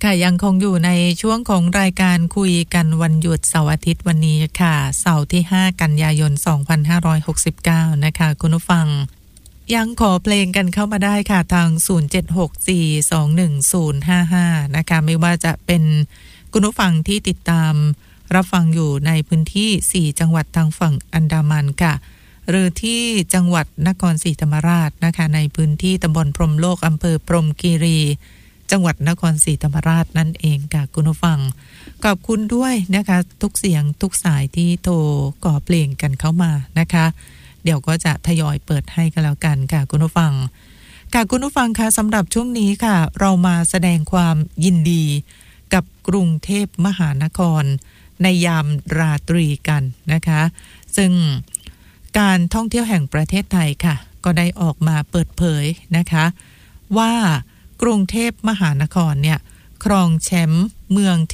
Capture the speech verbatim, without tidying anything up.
ค่ะยังคงอยู่ในช่วงของรายการคุยกันวันหยุดเสาร์อาทิตย์วันนี้ค่ะเสาร์ที่ห้ากันยายนสองพันห้าร้อยหกสิบเก้านะคะคุณผู้ฟังยังขอเพลงกันเข้ามาได้ค่ะทางศูนย์ เจ็ด หก สี่ สอง หนึ่ง ศูนย์ ห้า ห้านะคะไม่ว่าจะเป็นคุณผู้ฟังที่ติดตามรับฟังอยู่ในพื้นที่สี่จังหวัดทางฝั่งอันดามันค่ะหรือที่จังหวัดนครศรีธรรมราชนะคะในพื้นที่ตำบลพรหมโลกอำเภอพรหมคีรีจังหวัดนครศรีธรรมราชนั่นเองค่ะคุณผู้ฟังขอบคุณด้วยนะคะทุกเสียงทุกสายที่โทรก่อเพลงกันเข้ามานะคะเดี๋ยวก็จะทยอยเปิดให้กันแล้วกันค่ะคุณผู้ฟังค่ะคุณผู้ฟังคะสำหรับช่วงนี้ค่ะเรามาแสดงความยินดีกับกรุงเทพมหานครในยามราตรีกันนะคะซึ่งการท่องเที่ยวแห่งประเทศไทยค่ะก็ได้ออกมาเปิดเผยนะคะว่ากรุงเทพมหานครเนี่ยครองแชมป์เมือง